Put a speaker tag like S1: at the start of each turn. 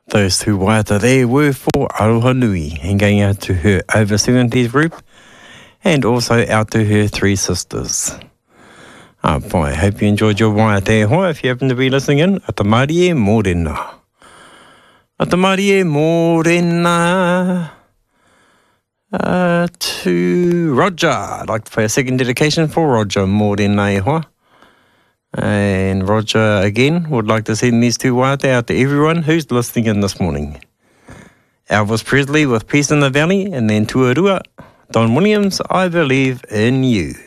S1: Those two waiata there were for Aroha Nui, and going out to her over 70s group, and also out to her three sisters. I hope you enjoyed your waiata e hoa. If you happen to be listening in, ata marie mōrena. Ata marie mōrena. To Roger. I'd like to play a second dedication for Roger mōrena e hoa. And Roger, again, would like to send these two waiata out to everyone who's listening in this morning. Elvis Presley with Peace in the Valley, and then Tuarua, Don Williams, I Believe in You.